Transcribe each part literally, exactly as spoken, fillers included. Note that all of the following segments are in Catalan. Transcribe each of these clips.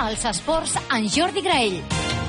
als esports amb Jordi Graell.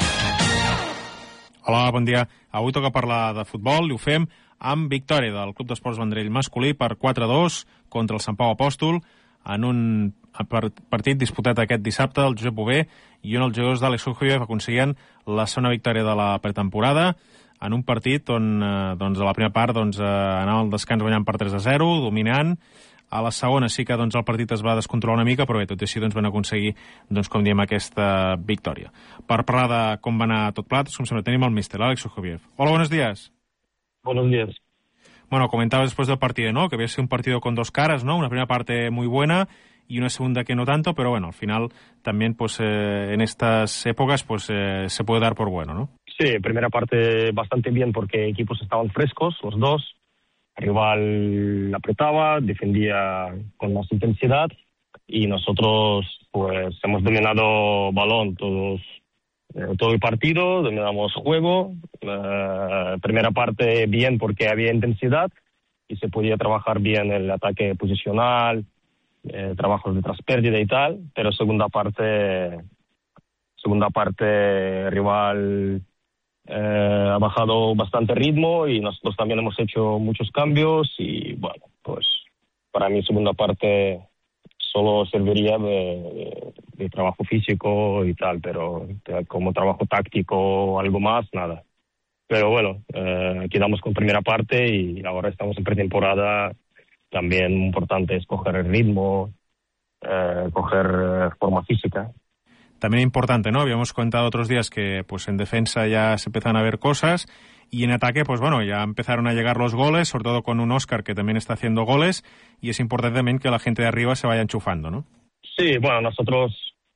Hola, bon dia. Avui toca parlar de futbol i ho fem amb victòria del Club d'Esports Vendrell masculí per quatre a dos contra el Sant Pau Apòstol en un partit disputat aquest dissabte al Josep Bové i on els jugadors d'Àlex Ujiev aconseguien la segona victòria de la pretemporada en un partit on eh, doncs, a la primera part doncs, eh, anava al descans guanyant per tres a zero, dominant. A la segona sí que doncs, el partit es va descontrolar una mica, però bé, tot i així doncs, van aconseguir, doncs, com diem, aquesta victòria. Per parlar de com va anar tot plat, com sempre, tenim el míster, Àlex Ujiev. Hola, buenos días. Buenos días. Bueno, comentabas después del partido, ¿no? Que había sido un partido con dos caras, ¿no? Una primera parte muy buena y una segunda que no tanto, pero bueno, al final también, pues, eh, en estas épocas, pues, eh, se puede dar por bueno, ¿no? Sí, primera parte bastante bien porque equipos estaban frescos, los dos. El rival apretaba, defendía con más intensidad y nosotros, pues, hemos dominado balón todos, eh, todo el partido, dominamos juego. Eh, primera parte bien porque había intensidad y se podía trabajar bien el ataque posicional, eh, trabajos de traspérdida y tal, pero segunda parte, segunda parte rival eh, ha bajado bastante ritmo y nosotros también hemos hecho muchos cambios y bueno, pues para mí segunda parte solo serviría de, de, de trabajo físico y tal, pero de, como trabajo táctico o algo más, nada. Pero bueno, eh, quedamos con primera parte y ahora estamos en pretemporada. También importante es coger el ritmo, eh, coger eh, forma física. También importante, ¿no? Habíamos contado otros días que pues en defensa ya se empiezan a ver cosas y en ataque, pues bueno, ya empezaron a llegar los goles, sobre todo con un Óscar que también está haciendo goles y es importante también que la gente de arriba se vaya enchufando, ¿no? Sí, bueno, nosotros,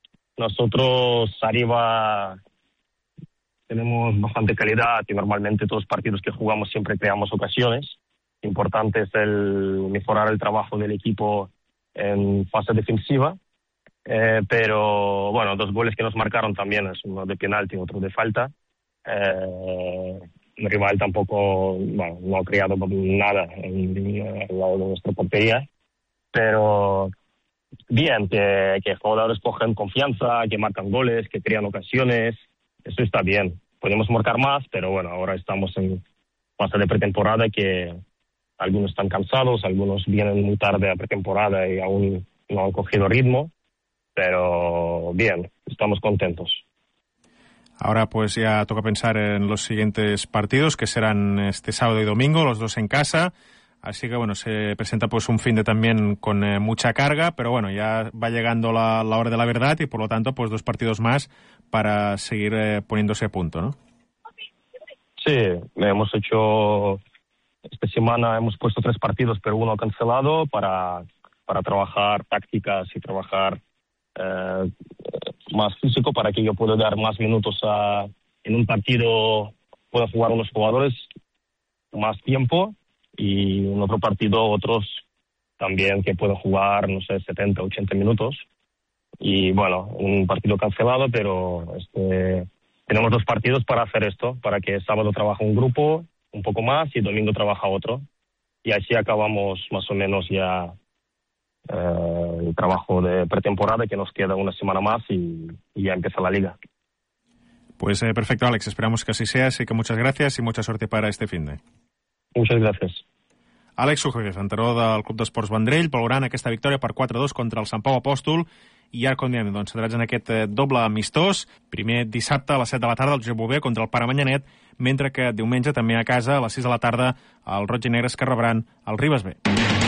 nosotros arriba tenemos bastante calidad y normalmente todos los partidos que jugamos siempre creamos ocasiones. Importante es el mejorar el trabajo del equipo en fase defensiva. Eh, pero bueno, dos goles que nos marcaron también, es uno de penalti, otro de falta. Eh, el rival tampoco, bueno, no ha creado nada en, en, al lado de nuestra portería, pero bien, que, que jugadores cogen confianza, que marcan goles, que crean ocasiones, eso está bien. Podemos marcar más, pero bueno, ahora estamos en fase de pretemporada que algunos están cansados, algunos vienen muy tarde a pretemporada y aún no han cogido ritmo. Pero bien, estamos contentos. Ahora pues ya toca pensar en los siguientes partidos, que serán este sábado y domingo, los dos en casa. Así que bueno, se presenta pues un fin de también con eh, mucha carga, pero bueno, ya va llegando la, la hora de la verdad y por lo tanto pues dos partidos más para seguir eh, poniéndose a punto, ¿no? Sí, hemos hecho, esta semana hemos puesto tres partidos, pero uno cancelado para, para trabajar tácticas y trabajar Eh, más físico para que yo pueda dar más minutos a, en un partido, pueda jugar unos jugadores más tiempo y en otro partido otros también que puedan jugar, no sé, setenta, ochenta minutos. Y bueno, un partido cancelado, pero este, tenemos dos partidos para hacer esto, para que sábado trabaje un grupo un poco más y domingo trabaja otro. Y así acabamos más o menos ya Uh, el trabajo de pretemporada, que nos queda una semana más y, y ya empieza la liga. Pues eh, perfecto, Àlex, esperamos que así sea, así que muchas gracias y mucha suerte para este fin de. Muchas gracias. Àlex Ujiev, entrenador del Club d'Esports Vendrell, valorant aquesta victòria per quatre a dos contra el Sant Pau Apòstol i ara, com diem, doncs, centrats en aquest eh, doble amistós, primer dissabte a les set de la tarda al Josep Bové contra el Pare Manyanet, mentre que diumenge també a casa a les sis de la tarda els Roig i Negres que rebran el Ribes B.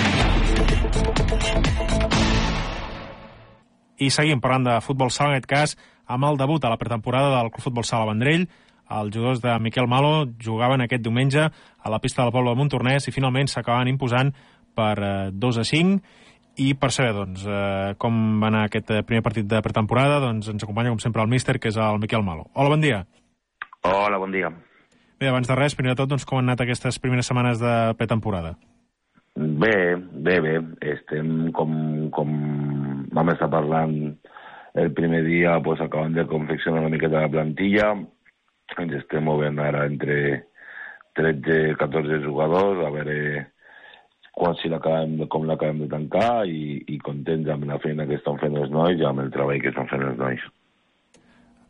I seguim parlant de futbol sala, en aquest cas, amb el debut a la pretemporada del Club Futbol Sala Vendrell. Els jugadors de Miquel Malo jugaven aquest diumenge a la pista del poble de Montornès i finalment s'acabaven imposant per eh, dos a cinc. I per saber doncs, eh, com va anar aquest primer partit de pretemporada, doncs ens acompanya com sempre el míster, que és el Miquel Malo. Hola, bon dia. Hola, bon dia. Bé, abans de res, primer de tot, doncs, com han anat aquestes primeres setmanes de pretemporada? Bé, bé, bé. Estem com, com vam estar parlant el primer dia, pues, acabant de confeccionar una miqueta la plantilla. Ens estem movent ara entre tretze i catorze jugadors, a veure quan si l'acabem, com l'acabem de tancar i, i contents amb la feina que estan fent els nois i amb el treball que estan fent els nois.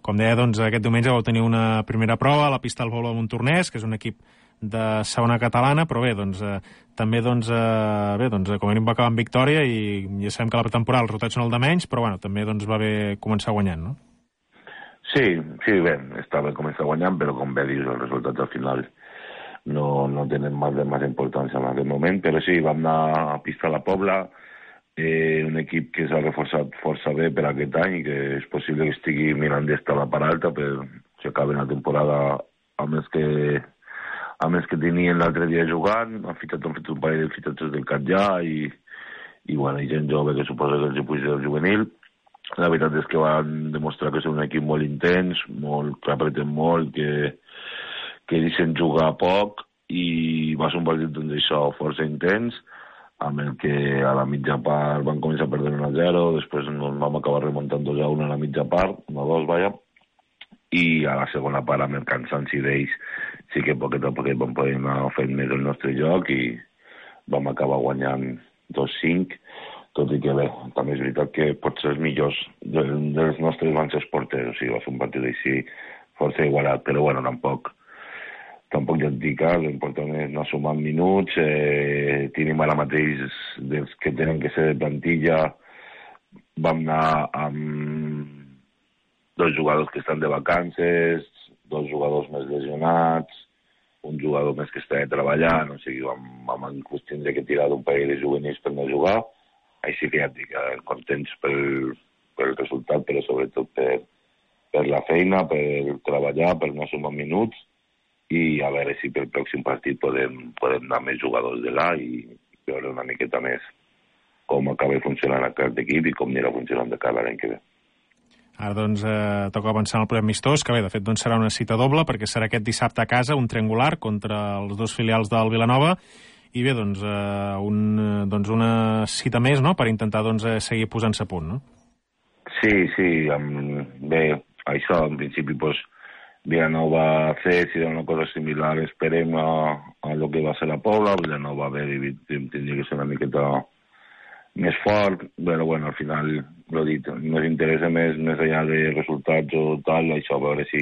Com deia, doncs, aquest diumenge vau tenir una primera prova a la pista del Poble de Montornès, que és un equip de segona catalana, però bé, doncs, eh, també, doncs, eh, bé, doncs, com a mínim va acabar amb victòria i ja sabem que la pretemporada els resultats són el de menys, però bueno, també doncs, va bé començar guanyant, no? Sí, sí, bé, està bé començar guanyant, però com bé dius, els resultats al final no, no tenen més, més importància en aquest moment, però sí, vam anar a pista a la Pobla, eh, un equip que s'ha reforçat força bé per aquest any i que és possible que estigui mirant d'estar a la part alta per si acaben la temporada a més que a més que tenien l'altre dia jugant, han fitxat, han fet un parell de fitxatges del cap ja i, i, bueno, i gent jove que suposa que els hi puja del juvenil. La veritat és que van demostrar que són un equip molt intens, molt, que apreten molt, que, que deixen jugar poc i va ser un partit doncs, això, força intens, amb el que a la mitja part van començar a perdre un a zero, després ens vam acabar remuntant dos a un a la mitja part, un a dos, vaja, i a la segona part amb el cansanci d'ells sí que poquet a poquet vam poder anar fent més el nostre joc i vam acabar guanyant dos cinc, tot i que bé, també és veritat que pot ser els millors dels nostres van ser els porters, o sigui, va ser un partit així força igualat, però bueno, tampoc tampoc ja et dic, eh? L'important és anar sumant minuts, eh, tenim ara mateix dels que tenen que ser de plantilla, vam anar amb dos jugadors que estan de vacances, dos jugadors més lesionats, un jugador més que està treballant, o sigui, vam, vam inclús tindre que tirar d'un parell de juvenils per no jugar, així que ja et dic, eh, contents pel, pel resultat, però sobretot per, per la feina, per treballar, per no sumar minuts, i a veure si pel pròxim partit podem, podem anar més jugadors de là i veure una miqueta més com acaba funcionant aquest equip i com anirà funcionant de cara l'any que ve. Ara, doncs, eh, toca pensar en el ple amistós, que bé, de fet, doncs, serà una cita doble, perquè serà aquest dissabte a casa, un triangular contra els dos filials del Vilanova, i bé, doncs, eh, un, doncs una cita més, no?, per intentar, doncs, seguir posant-se a punt, no? Sí, sí, amb, bé, això, en principi, doncs, Vilanova C, si era una cosa similar, esperem a, a lo que va ser la Pobla, Vilanova B, tindria que ser una miqueta més fort, però bueno, al final, l'ho dit, ens interessa més, més enllà de resultats o tal, això, a veure si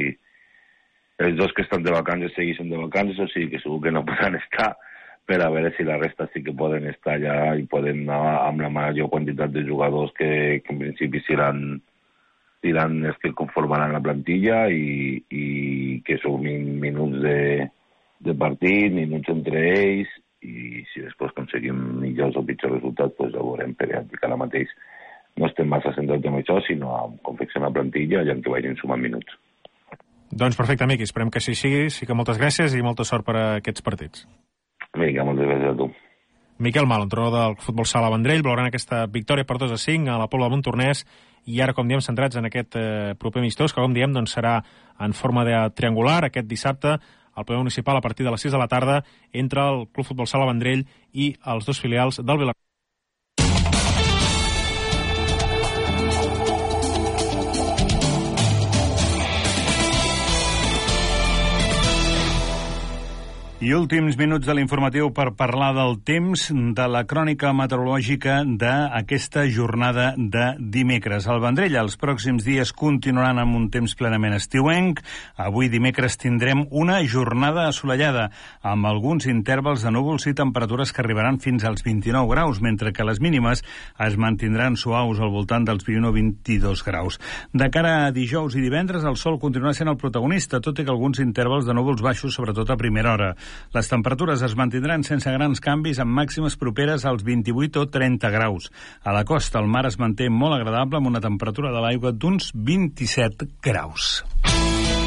els dos que estan de vacances segueixen de vacances, o sigui que segur que no poden estar, per a veure si la resta sí que poden estar allà i poden anar amb la major quantitat de jugadors que, que en principi seran, seran els que conformaran la plantilla i, i que són minuts de, de partit, minuts entre ells, i si després aconseguim millors o pitjors resultats, doncs ja ho veurem, perquè ara mateix no estem massa centrats en això, sinó a confeccionar la plantilla i en què vagin sumant minuts. Doncs perfecte, Miqui, esperem que així sigui. Sí que moltes gràcies i molta sort per a aquests partits. Vinga, moltes gràcies a tu. Miquel Mal, entrenador del Futbol Sala Vendrell, valoran aquesta victòria per dos a cinc a la Pobla de Montornès i ara, com diem, centrats en aquest eh, proper amistós, que, com diem, doncs, serà en forma de triangular aquest dissabte al ple municipal a partir de les sis de la tarda entre el Club Futbol Sala Vendrell i els dos filials del Vilanova. I últims minuts de l'informatiu per parlar del temps, de la crònica meteorològica d'aquesta jornada de dimecres. Al Vendrell els pròxims dies continuaran amb un temps plenament estiuenc. Avui dimecres tindrem una jornada assolellada, amb alguns intervals de núvols i temperatures que arribaran fins als vint-i-nou graus, mentre que les mínimes es mantindran suaus al voltant dels vint-i-u a vint-i-dos graus. De cara a dijous i divendres, el sol continuarà sent el protagonista, tot i que alguns intervals de núvols baixos, sobretot a primera hora. Les temperatures es mantindran sense grans canvis amb màximes properes als vint-i-vuit o trenta graus. A la costa el mar es manté molt agradable amb una temperatura de l'aigua d'uns vint-i-set graus.